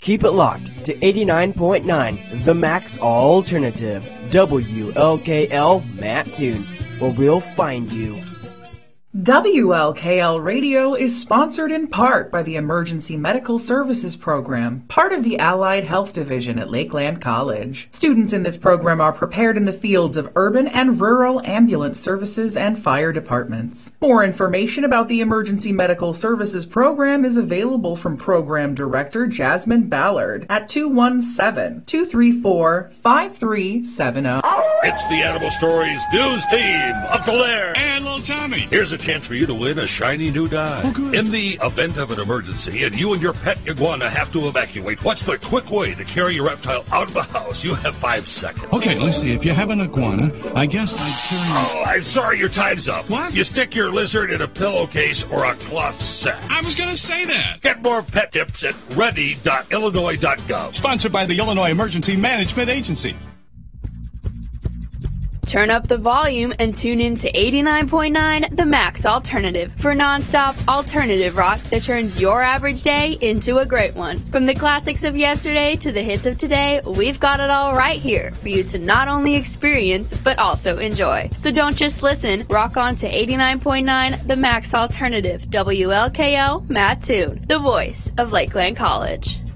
Keep it locked to 89.9, the Max Alternative, WLKL Mattoon, where we'll find you. WLKL Radio is sponsored in part by the Emergency Medical Services Program, part of the Allied Health Division at Lakeland College. Students in this program are prepared in the fields of urban and rural ambulance services and fire departments. More information about the Emergency Medical Services Program is available from Program Director Jasmine Ballard at 217-234-5370. It's the Animal Stories News Team, Uncle Larry and Little Tommy. Here's a chance for you to win a shiny new dime. Oh, good. In the event of an emergency and you and your pet iguana have to evacuate, what's the quick way to carry your reptile out of the house? You have 5 seconds. Okay, let's see. If you have an iguana, I guess I'd carry... Oh, I'm sorry, your time's up. What? You stick your lizard in a pillowcase or a cloth sack. I was going to say that. Get more pet tips at ready.illinois.gov. Sponsored by the Illinois Emergency Management Agency. Turn up the volume and tune in to 89.9 The Max Alternative for nonstop alternative rock that turns your average day into a great one. From the classics of yesterday to the hits of today, we've got it all right here for you to not only experience but also enjoy. So don't just listen, rock on to 89.9 The Max Alternative, WLKL Mattoon, the voice of Lakeland College.